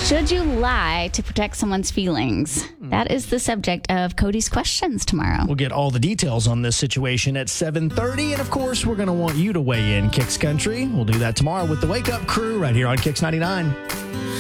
Should you lie to protect someone's feelings? That is the subject of Cody's questions tomorrow. We'll get all the details on this situation at 7:30. And, of course, we're going to want you to weigh in, Kicks Country. We'll do that tomorrow with the Wake Up Crew right here on Kicks 99.